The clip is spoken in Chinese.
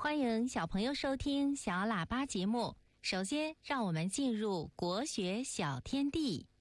欢迎小朋友收听小喇叭节目。首先，让我们进入国学小天地。